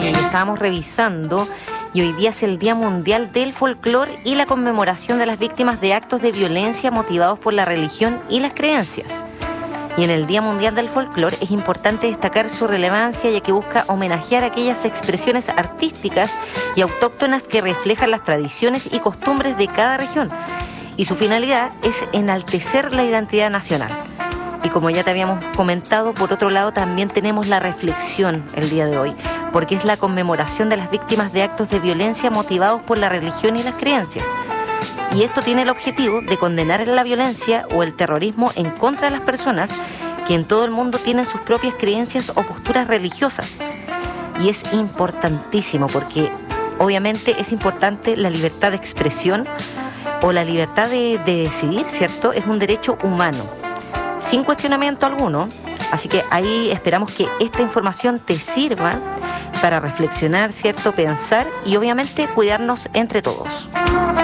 Bueno, y estábamos revisando y hoy día es el Día Mundial del Folclore y la conmemoración de las víctimas de actos de violencia motivados por la religión y las creencias. Y en el Día Mundial del Folclore es importante destacar su relevancia, ya que busca homenajear aquellas expresiones artísticas y autóctonas que reflejan las tradiciones y costumbres de cada región. Y su finalidad es enaltecer la identidad nacional. Y como ya te habíamos comentado, por otro lado también tenemos la reflexión el día de hoy, porque es la conmemoración de las víctimas de actos de violencia motivados por la religión y las creencias. Y esto tiene el objetivo de condenar la violencia o el terrorismo en contra de las personas que en todo el mundo tienen sus propias creencias o posturas religiosas. Y es importantísimo porque obviamente es importante la libertad de expresión o la libertad de decidir, ¿cierto? Es un derecho humano, sin cuestionamiento alguno. Así que ahí esperamos que esta información te sirva para reflexionar, ¿cierto? Pensar y obviamente cuidarnos entre todos.